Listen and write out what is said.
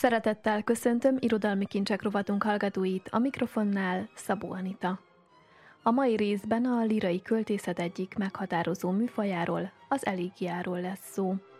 Szeretettel köszöntöm irodalmi kincsek rovatunk hallgatóit, a mikrofonnál Szabó Anita. A mai részben a lírai költészet egyik meghatározó műfajáról, az elégiáról lesz szó.